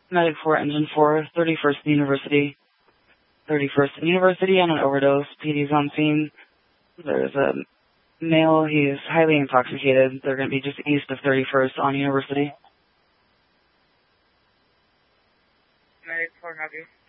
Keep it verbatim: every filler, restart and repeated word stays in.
Medic four, Engine four, thirty-first and University. thirty-first and University on an overdose. P D's on scene. There's a male. He's highly intoxicated. They're going to be just east of thirty-first on University. Medic four, copy.